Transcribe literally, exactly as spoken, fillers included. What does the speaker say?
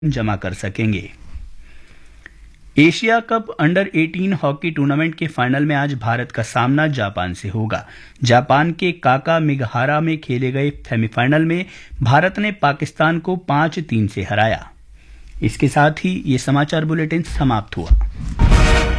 जमा कर सकेंगे। एशिया कप अंडर अठारह हॉकी टूर्नामेंट के फाइनल में आज भारत का सामना जापान से होगा। जापान के काकामिगहारा में खेले गए सेमीफाइनल में भारत ने पाकिस्तान को पांच तीन से हराया। इसके साथ ही ये समाचार बुलेटिन समाप्त हुआ।